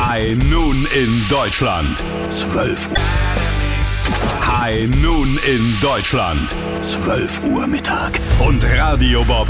High Noon in Deutschland. 12 Uhr. High Noon in Deutschland. 12 Uhr Mittag. Und Radio Bob